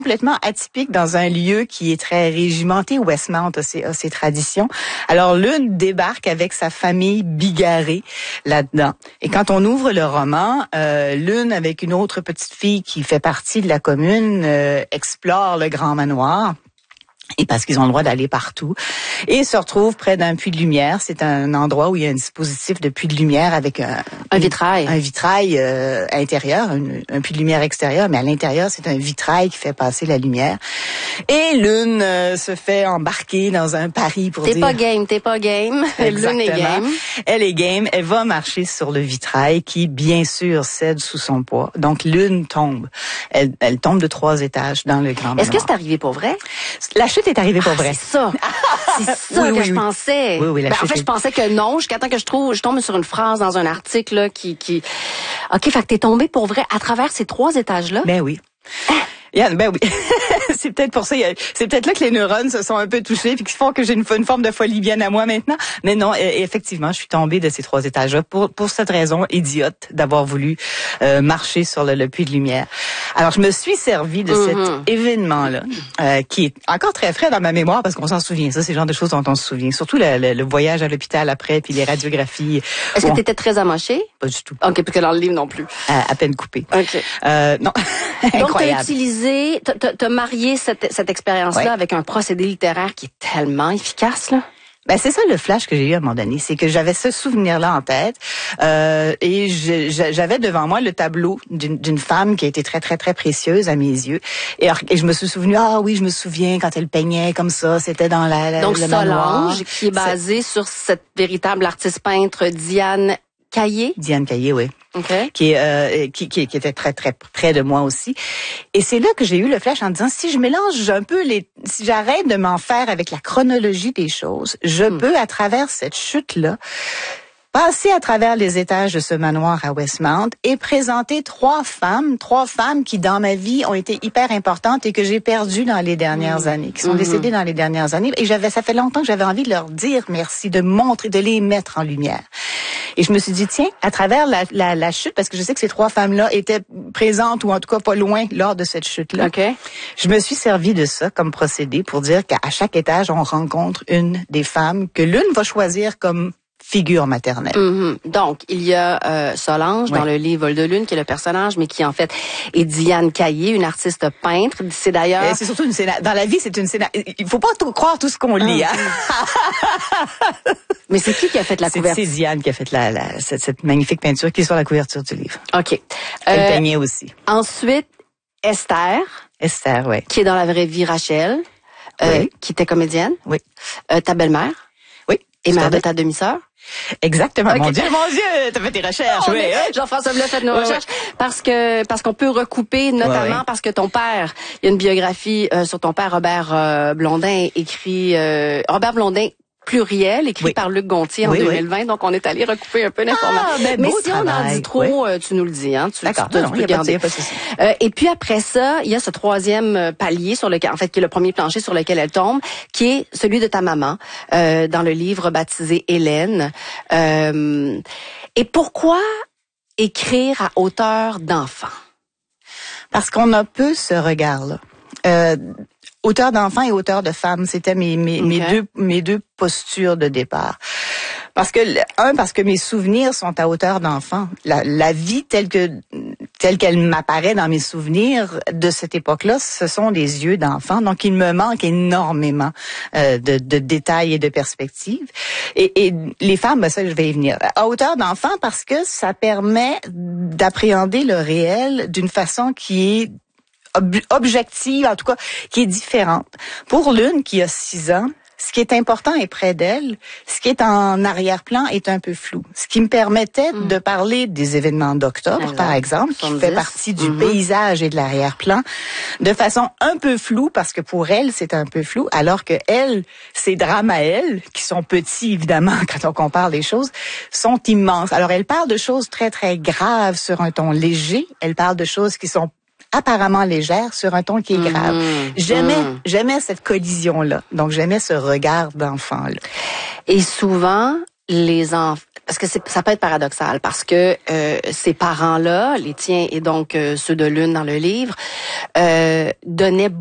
complètement atypique dans un lieu qui est très régimenté. Westmount a ses traditions. Alors, Lune débarque avec sa famille bigarrée là-dedans. Et quand on ouvre le roman, Lune, avec une autre petite fille qui fait partie de la commune, explore le grand manoir. Et parce qu'ils ont le droit d'aller partout. Et se retrouvent près d'un puits de lumière. C'est un endroit où il y a un dispositif de puits de lumière avec un vitrail. Un vitrail intérieur, un puits de lumière extérieur, mais à l'intérieur, c'est un vitrail qui fait passer la lumière. Et Lune se fait embarquer dans un pari pour dire... T'es pas game. Lune est game. Elle est game. Elle va marcher sur le vitrail qui, bien sûr, cède sous son poids. Donc, Lune tombe. Elle tombe de 3 étages dans le grand manoir. Est-ce que c'est arrivé pour vrai? La chute est arrivée pour vrai. C'est ça. C'est ça que je pensais. Oui, en fait, je pensais que non, jusqu'à temps que je tombe sur une phrase dans un article là, qui... OK, fait que t'es tombé pour vrai à travers ces 3 étages-là? Ben oui. Ben oui. C'est peut-être pour ça, c'est peut-être là que les neurones se sont un peu touchés puis qui font que j'ai une forme de folie bien à moi maintenant. Mais non, effectivement, je suis tombée de ces 3 étages-là pour cette raison idiote d'avoir voulu marcher sur le puits de lumière. Alors, je me suis servi de cet événement-là qui est encore très frais dans ma mémoire parce qu'on s'en souvient. Ça, c'est le genre de choses dont on se souvient. Surtout le voyage à l'hôpital après puis les radiographies. Est-ce que t'étais très amochée? Pas du tout. OK, parce que dans le livre non plus. À peine coupé. OK. Non. Donc, t'as marié cette expérience-là avec un procédé littéraire qui est tellement efficace, là? Ben c'est ça le flash que j'ai eu à un moment donné, c'est que j'avais ce souvenir-là en tête et j'avais devant moi le tableau d'une femme qui a été très très très précieuse à mes yeux et je me suis souvenu je me souviens quand elle peignait comme ça, c'était dans donc le Solange manoir. Qui est basée sur cette véritable artiste peintre Diane Caillé, oui. Okay. Qui était très très près de moi aussi. Et c'est là que j'ai eu le flash en disant si je mélange un peu si j'arrête de m'en faire avec la chronologie des choses, je peux à travers cette chute-là passer à travers les étages de ce manoir à Westmount et présenter 3 femmes qui dans ma vie ont été hyper importantes et que j'ai perdues dans les dernières années, qui sont décédées dans les dernières années. Et ça fait longtemps que j'avais envie de leur dire merci, de les mettre en lumière. Et je me suis dit, tiens, à travers la chute, parce que je sais que ces 3 femmes-là étaient présentes ou en tout cas pas loin lors de cette chute-là. Okay. Je me suis servi de ça comme procédé pour dire qu'à chaque étage, on rencontre une des femmes que l'une va choisir comme figure maternelle. Donc, il y a Solange dans le livre Vol de Lune, qui est le personnage, mais qui en fait est Diane Caillé, une artiste peintre. C'est d'ailleurs... C'est surtout dans la vie, c'est une il faut pas croire tout ce qu'on lit. Hein? Mais c'est qui a fait la couverture? C'est Diane qui a fait cette magnifique peinture qui est sur la couverture du livre. OK. Elle peignait aussi. Ensuite, Esther, oui. Qui est dans la vraie vie Rachel, qui était comédienne. Oui. Ta belle-mère. Oui. Et mère de ta demi-sœur. Exactement. Okay. Mon Dieu, t'as fait tes recherches. Oui, Jean-François Blais fait nos recherches parce qu'on peut recouper, notamment parce que ton père, il y a une biographie sur ton père, Robert Blondin, Robert Blondin pluriel, écrit par Luc Gontier en 2020. Donc, on est allé recouper un peu d'informations. Mais si on en dit trop, tu nous le dis. Hein, D'accord, tu peux garder. Et puis après ça, il y a ce 3e palier sur lequel, en fait, qui est le premier plancher sur lequel elle tombe, qui est celui de ta maman, dans le livre baptisé Hélène. Et pourquoi écrire à hauteur d'enfant? Parce qu'on a peu ce regard-là. Auteur d'enfant et auteur de femme, c'était mes deux postures de départ. Parce que mes souvenirs sont à hauteur d'enfant. La vie telle qu'elle m'apparaît dans mes souvenirs de cette époque-là, ce sont des yeux d'enfant. Donc, il me manque énormément de détails et de perspectives. Et les femmes, ça, je vais y venir. À hauteur d'enfant parce que ça permet d'appréhender le réel d'une façon qui est objective, en tout cas, qui est différente. Pour Lune, qui a 6 ans, ce qui est important est près d'elle, ce qui est en arrière-plan est un peu flou. Ce qui me permettait de parler des événements d'octobre, par exemple, qui fait partie du paysage et de l'arrière-plan, de façon un peu floue, parce que pour elle, c'est un peu flou, alors que elle, ses drames à elle, qui sont petits, évidemment, quand on compare les choses, sont immenses. Alors, elle parle de choses très, très graves sur un ton léger. Elle parle de choses qui sont apparemment légère sur un ton qui est grave. J'aimais cette collision-là. Donc, j'aimais ce regard d'enfant-là. Et souvent, les enfants... parce que ça peut être paradoxal, parce que ces parents-là, les tiens et donc ceux de Lune dans le livre, donnaient